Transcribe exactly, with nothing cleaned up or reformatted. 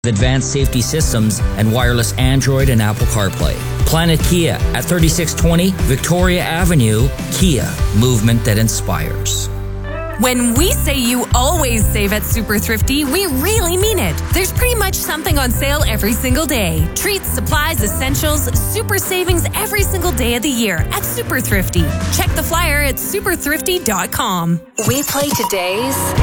advanced safety systems and wireless Android and Apple CarPlay. Planet Kia at thirty-six twenty Victoria Avenue. Kia, movement that inspires. When we say you always save at Super Thrifty, we really mean it. There's pretty much something on sale every single day. Treats, supplies, essentials, super savings every single day of the year at Super Thrifty. Check the flyer at super thrifty dot com. We play today's